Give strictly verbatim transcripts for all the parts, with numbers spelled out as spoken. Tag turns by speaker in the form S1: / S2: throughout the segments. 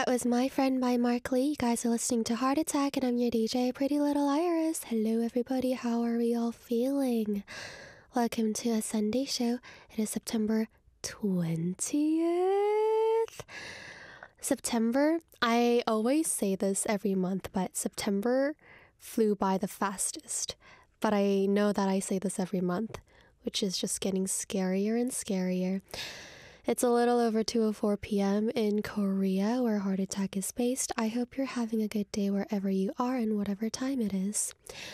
S1: was My Friend by Mark Lee. You guys are listening to Heart Attack, and I'm your D J, Pretty Little Iris. Hello, everybody. How are we all feeling? Welcome to a Sunday show. It is September twentieth. September, I always say this every month, but September flew by the fastest. But I know that I say this every month, which is just getting scarier and scarier. It's a little over two oh four p.m. in Korea, where Heart Attack is based. I hope you're having a good day wherever you are and whatever time it is.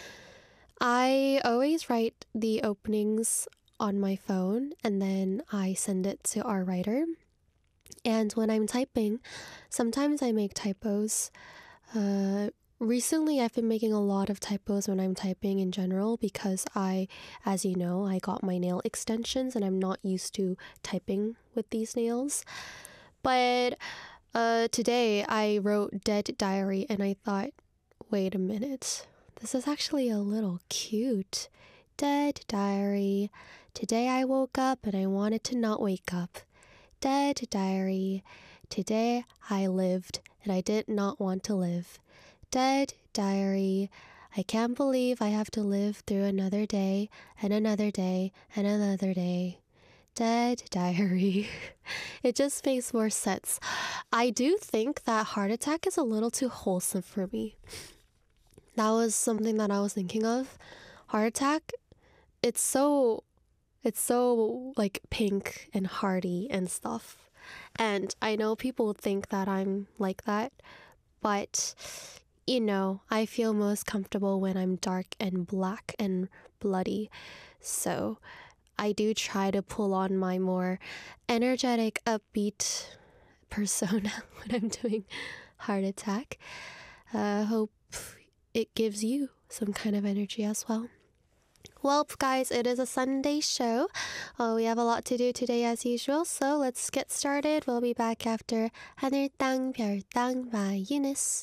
S1: I always write the openings on my phone, and then I send it to our writer. And when I'm typing, sometimes I make typos. Uh, recently, I've been making a lot of typos when I'm typing in general because I, as you know, I got my nail extensions and I'm not used to typing with these nails. But uh, today I wrote Dead Diary and I thought, wait a minute, this is actually a little cute. Dead Diary. Today I woke up and I wanted to not wake up. Dead Diary. Today I lived and I did not want to live. Dead Diary. I can't believe I have to live through another day and another day and another day. Dead Diary. It just makes more sense. I do think that Heart Attack is a little too wholesome for me. That was something that I was thinking of. Heart Attack, it's so, it's so like pink and hearty and stuff. And I know people think that I'm like that, but you know, I feel most comfortable when I'm dark and black and bloody. So I do try to pull on my more energetic, upbeat persona when I'm doing Heart Attack. I uh, hope it gives you some kind of energy as well. Well, guys, it is a Sunday show. Uh, we have a lot to do today as usual, so let's get started. We'll be back after 하늘 땅 별 땅 by Eunice.